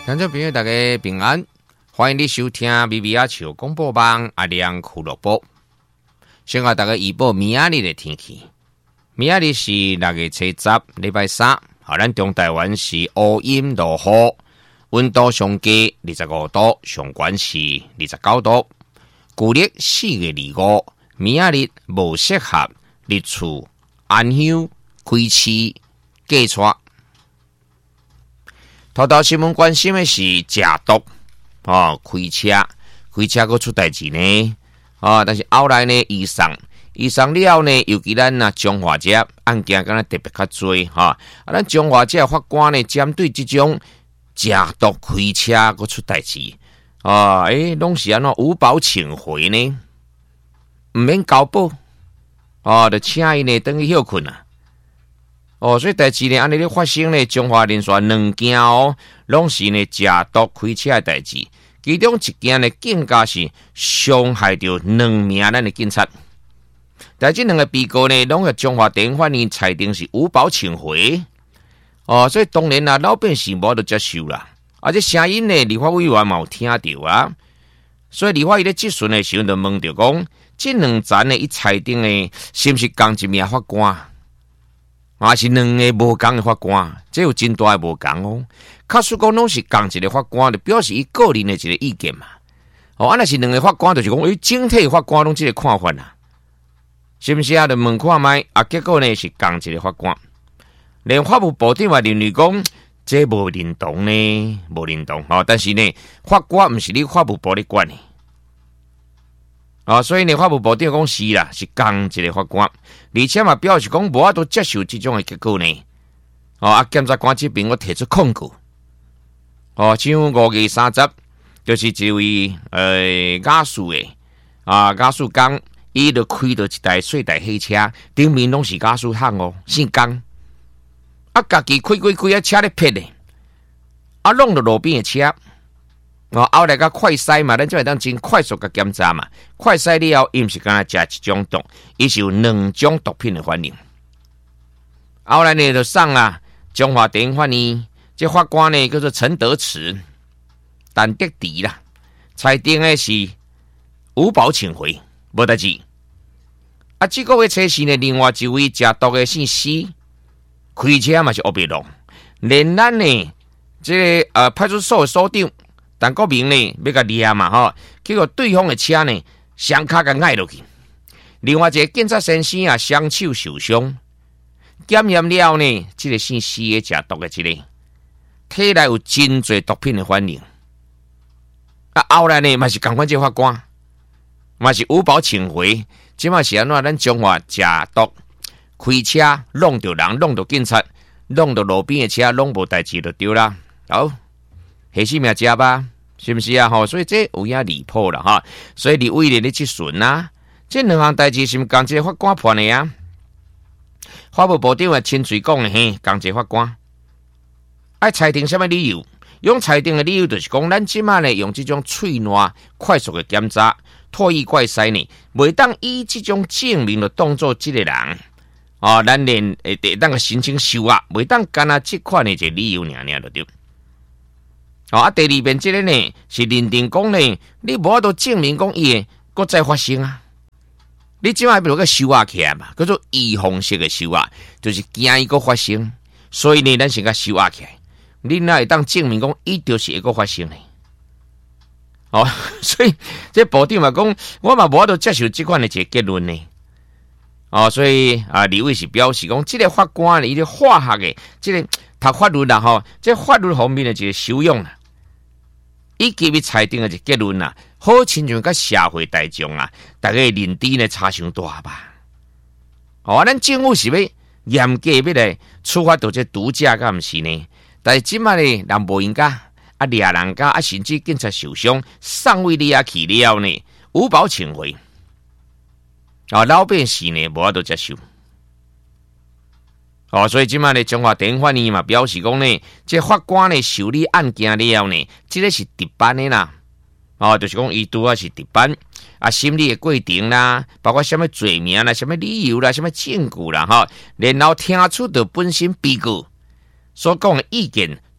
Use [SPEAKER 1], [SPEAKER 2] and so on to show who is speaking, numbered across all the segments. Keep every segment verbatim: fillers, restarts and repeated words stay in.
[SPEAKER 1] 听众朋友，大家平安，欢迎你收听咪咪阿笑广播网阿亮俱乐部。先给大家预报明仔日的天气。明仔日是六月七十，礼拜三，好，咱中台湾是乌阴落雨，温度上低二十五度，上悬是二十九度。旧历四月二五，明仔日无适合日出、安乡、开市、嫁娶。头条新闻关心的是食毒哦，开车开车佫出代志呢哦，但是后来呢，医生医生了呢，尤其咱啊中华者案件敢若特别较多哈、哦，啊，咱中华者法官呢，针对这种食毒开车佫出代志哦，诶，拢是安怎无保请回呢？毋免交保哦，就请伊呢等去休困啊。哦，所以代志呢，安尼咧发生呢，中华连续两件哦，拢是呢食毒开车的代志。其中一件呢，更加是伤害到两名咱的警察。但这两个被告呢，拢个中华地方法院裁定是无保请回。哦，所以当然啦，老百姓无得接受啦。而且声音呢，立法委员嘛有听到啊。所以立法院咧质询的时候，就问到讲，这两站呢，伊裁定呢，是不是同一名法官？还是两个无同的法官，这有真大的无同哦。假使讲拢是同一个法官，就表示伊个人的一个意见嘛。哦，安那是两个法官，就是讲，诶，整体法官拢这个看法啦，是不是啊？就问看卖啊，结果呢是同一个法官，连法务部长也认为讲，这无认同呢，无认同哦。但是呢，法官毋是你法务部咧管的。啊、哦，所以呢，法务部长讲是啦，是同一个法官，而且嘛表示讲无法度接受这种的结果呢。哦，啊，检察官这边我提出控告。哦，像五月三十，就是一位呃雅士的啊，雅士讲，伊就开到一台细台汽车，顶面拢是雅士行哦，姓江。啊，家己开开开啊，车咧撇咧，啊，弄到路边的车。哦，后来个快筛嘛，咱就会当真快速个检查嘛。快筛了后，伊毋是干那食一种毒，伊是有两种毒品的反应。后来呢，就送啊中华地方法院，这法官呢叫做陈德慈、陈德迪啦，裁定的是无保请回，无代志。啊，这个月测试呢，另外一位食毒的姓施，开车嘛是黑白龙，连咱呢这个呃派出所的所长。陈国明呢，要甲抓嘛吼，结果对方的车呢，双脚甲挨落去。另外一个警察先生啊，双手受伤。检验了呢，这个姓施的食毒的这个，体内有真侪毒品的反应。啊，后来呢，嘛是同款这法官，嘛是无保请回。即嘛是安怎？咱中华食毒开车弄到人，弄到警察，弄到路边的车，弄无代志就对啦。好，下死命食吧。是不是啊？吼，所以这有影离谱了哈。所以你为了你去顺啊，这两项代志是毋同一个法官判的啊？法务部长也亲嘴讲的嘿，同一个法官爱裁定什么理由？用裁定的理由就是讲，咱即马呢用这种脆软快速的检查，脱衣怪塞呢，袂当以这种证明的当作这个人哦，咱连会得当个申请收押，袂当干那这款的一个理由尔尔就对。哦，啊，第二遍这个呢是认定讲呢，你无法度证明讲伊会搁再发生啊。你即摆比如个收押起来嘛，叫做预防式的收押，就是惊伊搁发生，所以呢，咱先甲收押起来。你哪会当证明讲伊就是会搁发生呢？哦，所以这部长嘛讲，我嘛无法度接受这款的一个结论呢。哦，所以啊，李伟是表示讲，这个法官呢，伊个化学的，这个读法律啦吼，这法律方面的一个修养啦。伊基于裁定的一个结论啊，好亲像甲社会大众啊，大家认知呢差伤大吧？哦，咱政府是要严格要来处罚到这毒驾，敢毋是呢？但是即摆呢，人无应该啊，掠人家啊，甚至警察受伤，送位掠去了呢，无保请回。哦，老百姓呢无法度接受。哦，所以即摆呢，中华地方法院嘛表示讲呢，这法官呢受理案件了呢，这个是特班的啦。哦，就是讲伊拄啊是特班啊，审理的过程啦，包括什么罪名啦、什么理由啦、什么证据啦，哈，然后听出的本身被告所讲的意见，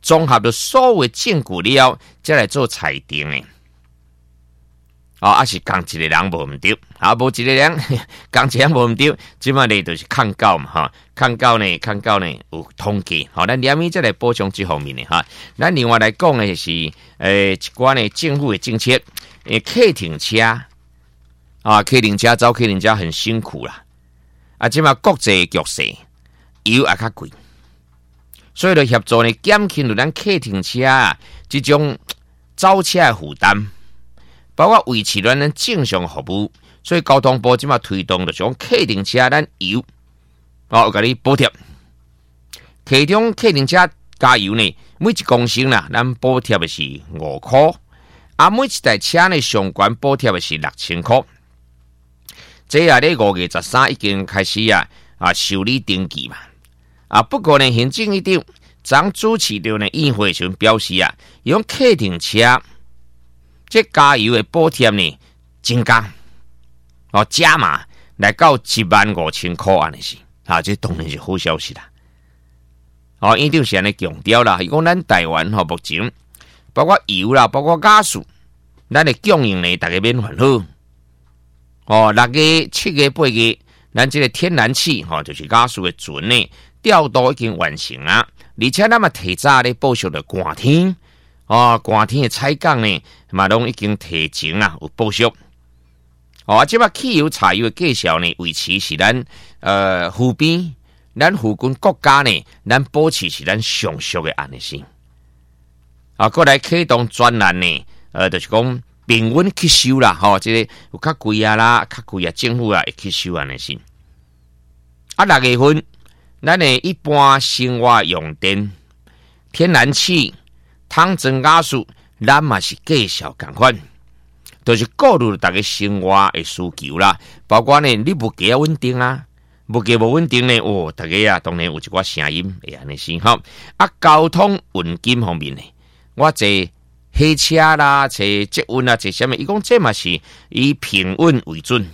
[SPEAKER 1] 综合了所有证据了，再来做裁定的。哦，啊是讲一个人无毋对，啊无一个人讲一个人无毋对，即摆呢就是抗告嘛，哈，抗告呢，抗告呢有统计，好，咱连面再来补充这方面的哈。咱另外来讲的是，诶，一寡呢政府的政策，诶，客停车啊，客停车走客停车很辛苦啦，啊，即摆国际局势油也较贵，所以就协助呢减轻了咱客停车啊这种走车的负担。包括维持咱正常服务，所以交通部即马推动就是讲客停车咱油，哦，甲你补贴。其中客停车加油呢，每一公升啦，咱补贴的是五块，啊，每一台车呢上悬补贴的是六千块。这啊咧五月十三已经开始啊啊受理登记嘛，啊，不过呢，行政院长张主持着呢议会时表示啊，用客停车。这加油的补贴呢增加，哦加码来到一万五千块安尼是，啊这当然是好消息啦。哦，院长是安尼强调啦，伊讲咱台湾吼目前包括油啦，包括加速，咱的供应呢大家免烦恼。哦，六月、七月、八月，咱这个天然气吼、哦、就是加速的船呢调度已经完成啊，而且咱嘛提早咧报销了寒天。哦，寒天的采购呢，嘛拢已经提前啊有报销。哦，啊，即摆汽油、柴油的介绍呢，维持是咱呃附边，咱附近国家呢，咱保持是咱上属的安尼先。啊，过来启动专栏呢，呃，就是讲平稳吸收啦，吼、哦，即、這個有较贵啊啦，较贵啊，政府啊会吸收安尼先。啊，六月份，咱的一般生活用电、天然气。汤增加数，咱嘛是介绍共款，就是顾虑大家生活的需求啦。包括呢，你物价稳定啊，物价无稳定呢，哦，大家啊，当然有一寡声音会安尼先吼。啊，交通运金方面呢，我坐汽车啦，坐捷运啊，坐什么？伊讲这嘛是以平稳为准。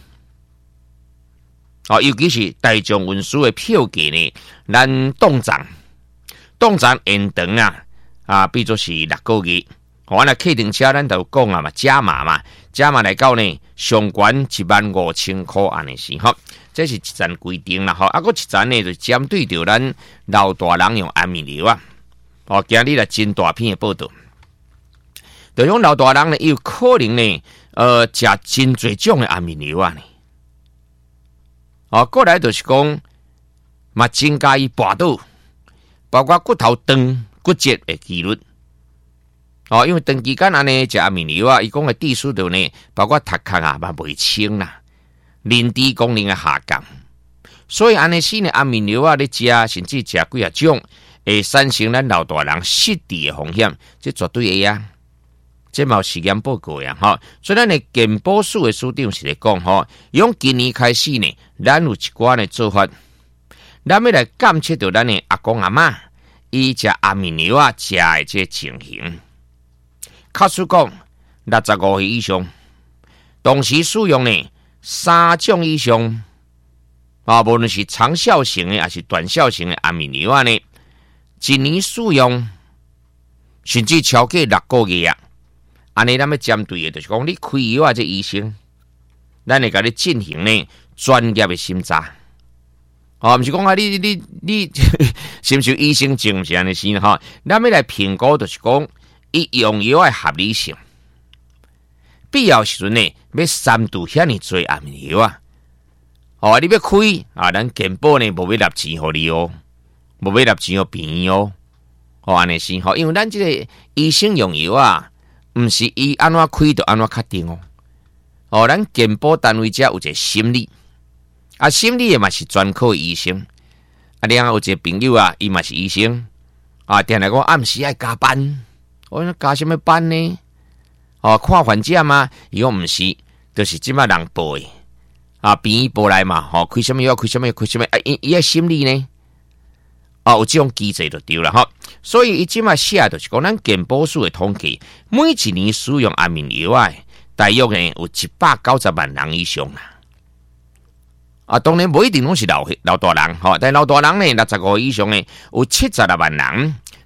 [SPEAKER 1] 哦，尤其是大众运输的票价呢，咱动涨，动涨延长啊。啊，比作是六个月，我那客停车咱就讲啊嘛，加码嘛，加码来到呢上悬一万五千块安尼是吼，这是一站规定啦吼，啊，个一站呢就针对着咱老大人用安眠药啊，哦，今日来真大篇的报道，就讲老大人呢有可能呢，呃，食真侪种的安眠药啊呢，哦，过来就是讲嘛增加伊跋倒，包括骨头断。骨折的几率，哦，因为长期间安尼食安眠药啊，伊讲的地数度呢，包括头壳啊嘛袂清啦，认知功能的下降，所以安尼新的安眠药啊，你食甚至食几啊种，会产生咱老大人失智的风险，这绝对会啊，这嘛有实验报告呀，哈，所以咱的健保署的署长是来讲吼，从今年开始呢，咱有一寡的做法，咱要来监测到咱的阿公阿嬷。伊食安眠药啊，食的这情形，假使讲六十五岁以上，同时使用呢三种以上啊，无论是长效型的还是短效型的安眠药啊呢，一年使用甚至超过六个月啊，安尼咱要针对的，就是讲你开药啊，这医生，咱会甲你进行呢专业的审查。哦，毋是讲啊，你你你是毋是医生证？毋是安尼先哈？咱要来评估，就是讲伊用药的合理性。必要时阵呢，要三度遐尼多安眠药啊！哦，你要开啊，咱健保呢无要纳钱互你哦，无要纳钱互病院哦。哦，安尼先吼，因为咱即个医生用药啊，毋是伊安怎开就安怎确定哦。哦，咱健保单位遮有一个心理。啊，心理也嘛是专科医生，啊，另外有一个朋友啊，伊嘛是医生，啊，定来讲暗时爱加班，我说加什么班呢？哦，看患者嘛，伊讲毋是，就是即摆人报的，啊，病院报来嘛，吼、哦，开什么药，开什么药，开什么，啊，伊伊个心理呢？哦，有这种机制就对了哈，就是伊即摆写就是讲，咱健保署的统计，每一年使用安眠药啊，大约呢有一百九十万人以上啦。啊，当然不一定拢是老老大人，吼，但老大人呢，六十五以上呢，有七十六万人，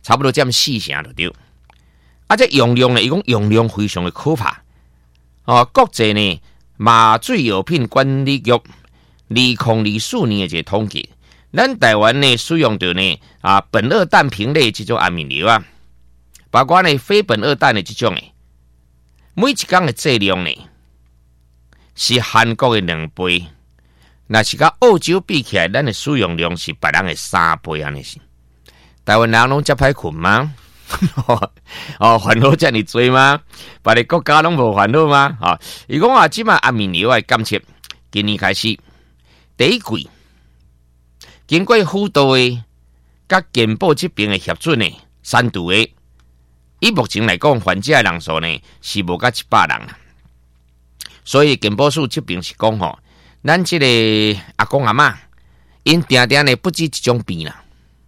[SPEAKER 1] 差不多占四成就对。啊，这用量呢，伊讲用量非常的可怕。哦，国际呢麻醉药品管理局二零二四年的一个统计，咱台湾呢使用到呢啊苯二氮平类这种安眠药啊，包括呢非苯二氮的这种诶，每一天的剂量呢是韩国的两倍，那是甲澳洲比起来，咱的使用量是别人的三倍安尼是。台湾人拢遮歹困吗？哦，烦恼遮尔多吗？别个国家拢无烦恼吗？啊、哦，伊讲啊，即卖安眠药的监测，今年开始第一季，经过辅导的、甲健保这边的协准呢，三度的，以目前来讲，患者的人数呢是无甲一百人啦。所以健保署这边是讲吼，咱这个阿公阿嬷，因定定呢不止一种病啦。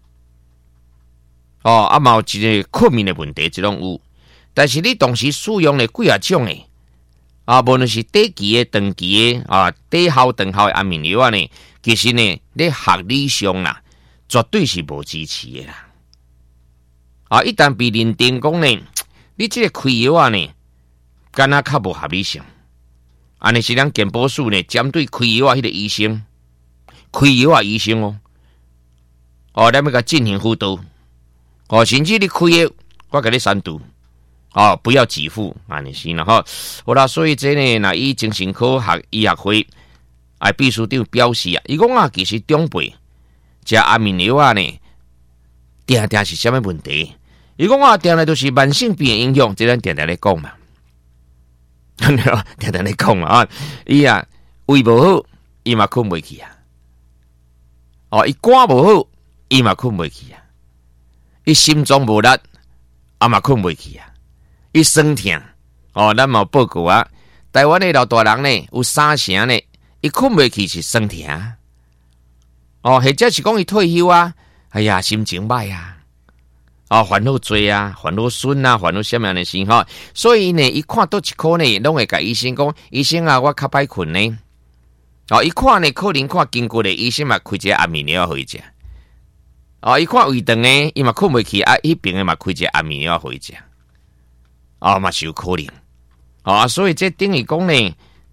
[SPEAKER 1] 哦，啊，嘛有一个困眠的问题，这种有，但是你同时使用的几啊种的，啊，无论是短期的、长期的，啊，短效、长效的安眠药呢，其实呢，你学理上啦，绝对是无支持的啦。啊，一旦被认定讲呢，你这个开药啊呢，敢若较无合理性，安尼是咱健保署呢，针对开药啊迄个医生，开药啊医生哦，哦，咱要甲进行辅导。哦，甚至你开药，我给你删除，哦，不要给付，安尼是啦吼。好啦，所以这呢，那以精神科学医学会啊秘书长表示啊，伊讲啊，其实长辈食安眠药啊呢，定定是啥物问题？伊讲啊，定定都是慢性病的影响，这咱定定咧讲嘛，定定咧讲嘛啊，伊啊胃无好，伊嘛困袂去啊，哦，伊肝无好，伊嘛困袂去啊。伊心脏无力，啊嘛困袂去啊！伊酸痛，哦，咱嘛有报告啊。台湾的老大人呢，有三成呢，伊困袂去是酸痛。哦，或者是讲伊退休啊，哎呀，心情歹啊，哦，烦恼多啊，烦恼孙啊，烦恼什么样的事哈？所以呢，伊看倒一科呢，拢会甲医生讲，医生啊，我较歹困呢。哦，伊看呢，可能看经过的医生嘛，开一个安眠药互伊食。哦，伊看胃肠呢，伊嘛困袂去啊，迄边诶嘛开一个安眠药互伊食，哦嘛是有可能，哦，所以这等于讲呢，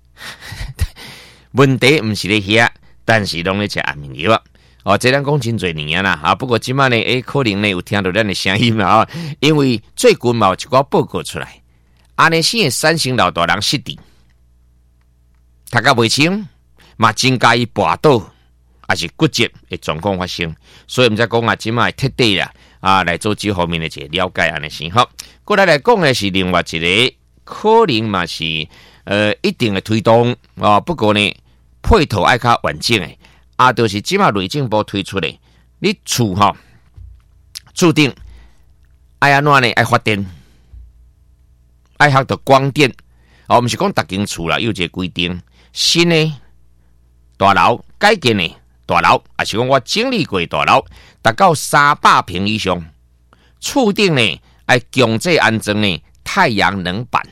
[SPEAKER 1] 问题毋是咧遐，但是拢咧食安眠药啊，哦，这咱讲真侪年啊啦，啊，不过即摆呢，诶，可能呢有听到咱的声音啦啊，因为最近嘛有一寡报告出来，安尼生诶三成老大人失智，读甲袂清，嘛增加伊跋倒。还是骨折的状况发生，所以毋才讲啊，即卖彻底啦啊，来做这方面的一个了解安尼先好。过来来讲的是另外一个，可能嘛是呃一定的推动啊，不过呢配套爱较完整的啊，就是即卖内政部推出的，你厝吼注定爱安怎呢？爱发电，爱学到光电哦，毋是讲逐间厝啦，有一个规定，新的大楼改建的。大楼，也是讲我经历过大楼，达到三百平以上，厝顶呢爱强制安装呢太阳能板。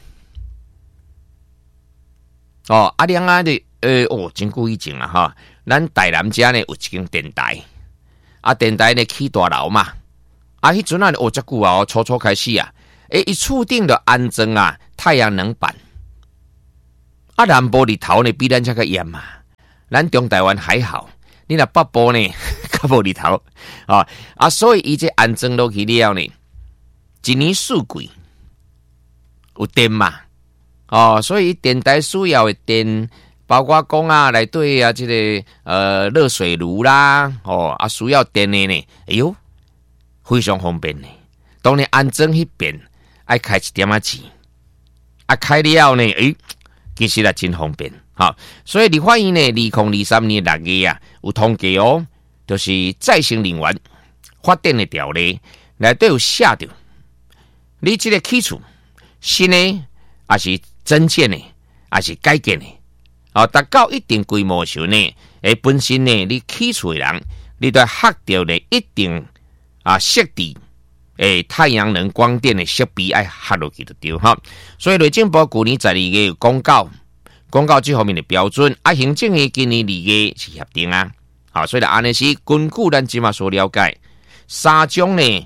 [SPEAKER 1] 哦，啊，另外的，呃，哦，真久以前啊，哈，咱台南遮呢有一间电台，啊，电台呢起大楼嘛，啊，迄阵啊，哦，遮久啊，初初开始啊，诶，伊厝顶的安装啊太阳能板，啊，南部日头呢比咱遮个严嘛，咱中台湾还好。你若北部呢，较无日头啊啊，所以伊这安装落去了呢，一年四季有电嘛，哦，所以电台需要的电，包括讲啊内底啊，这个呃热水炉啦，哦啊需要电的呢，哎呦，非常方便呢。当你安装迄边爱开一点仔钱，啊开了呢，诶，其实也真方便。好，所以立法院呢，二零二三年六月啊，有统计哦，就是再生能源发电的条例内底有写着，你这个起厝新的还是增建的，还是改建的，哦，达到一定规模时呢，诶，本身呢，你起厝的人，你都学到呢一定啊设置诶太阳能光电的设备爱学落去就对哈。所以内政部去年十二月有公告。公告这方面的标准，啊，行政院今年二月是协定啊，好，所以安尼是根据咱即马所了解，三种呢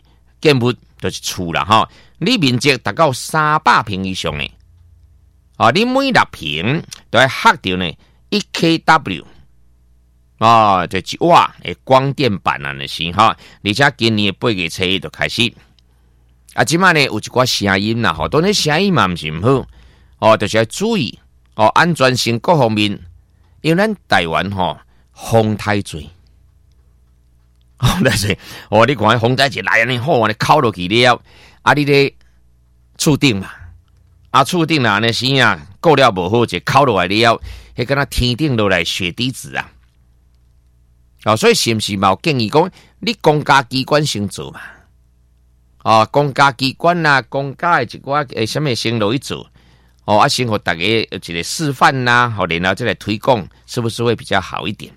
[SPEAKER 1] 建物就是厝啦哈，你面积达到三百平以上诶，啊，你每六平都要核掉呢一 k w。哦，就一瓦诶光电板啊，那是哈，而且今年八月初一就开始。啊，即摆呢有一寡声音啦，吼，当然声音嘛毋是毋好，哦，就是要注意哦，安全性各方面，因为咱台湾吼风太多，风太多，哦，你看风太一来安尼好，你靠落去了，啊，你咧厝顶嘛，啊，厝顶啦，安尼是啊，顾了无好，就靠落来了，迄敢若天顶落来雪滴子啊。哦，所以是毋是嘛？建议讲，你公家机关先做嘛？哦，公家机关啦、啊，公家的一寡诶，什么先落去做？哦，啊，先互大家有一个示范呐、啊，哦，然后再来推广，是不是会比较好一点？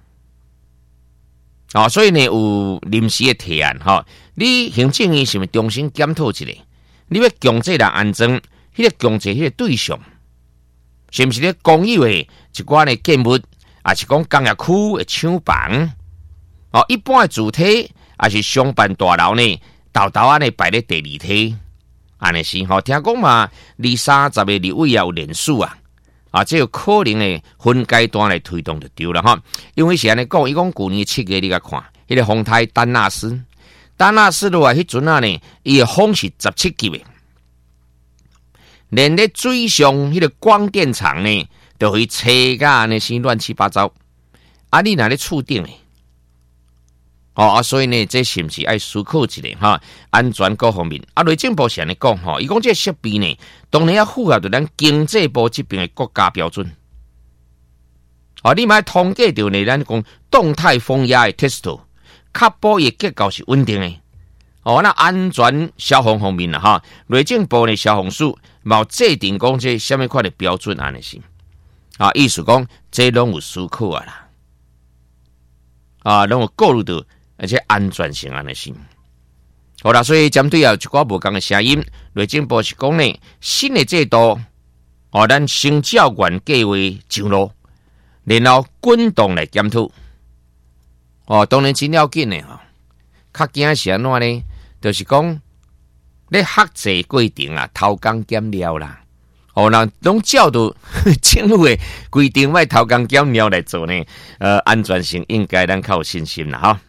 [SPEAKER 1] 哦，所以呢，有临时的提案哈、哦，你行政院是毋是重新检讨一下？你要强制人安装，迄、那个强制迄个对象，是毋是咧公有的一寡呢建物？啊，是讲工业区的厂房，哦，一般的主体，啊是商办大楼呢，豆豆啊呢摆咧第二梯，安尼是吼，听讲嘛，二三十个立委也有联署啊，啊，这有可能的分阶段来推动就对了哈，因为是安尼讲，伊讲去年七月你甲看，迄、那个丰泰丹纳斯，丹纳斯的话，迄阵啊呢，伊的风是十七级的，连咧水上迄个光电厂呢。就会车甲安尼是乱七八糟，啊！你若咧厝顶诶，哦啊，所以呢，这是毋是爱思考一下哈？安全各方面，啊，内政部是安尼讲吼，伊讲这设备呢，当然要符合着咱经济部这边诶国家标准。哦，你买统计着呢，咱讲动态风压诶 test， 确保伊结构是稳定诶。哦，那安全消防方面啦哈，内政部的消防署冇制定讲这什么款的标准安尼是。啊，意思讲，这拢有思考啊啦，啊，拢有顾虑到，而且安全性安尼是。好啦，所以针对有一寡无共的声音，内政部是讲呢，新的制度，哦，咱先照原计划上路，然后滚动来检讨。哦，当然真要紧的吼，较惊是安怎呢？就是讲，咧学制过程啊，偷工减料啦。哦，那拢照到政府的规定，外头工减料来做呢，呃，安全性应该咱较有信心啦，哈。